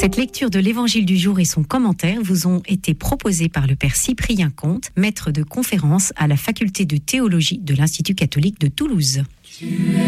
Cette lecture de l'Évangile du jour et son commentaire vous ont été proposés par le Père Cyprien Comte, maître de conférence à la faculté de théologie de l'Institut catholique de Toulouse.